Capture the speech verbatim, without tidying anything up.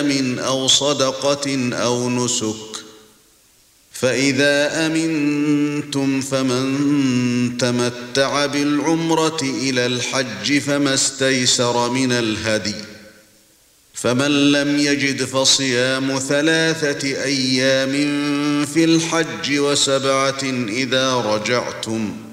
من أو صدقة أو نسك فإذا أمنتم فمن تمتع بالعمرة إلى الحج فما استيسر من الهدي فمن لم يجد فصيام ثلاثة أيام في الحج وسبعة إذا رجعتم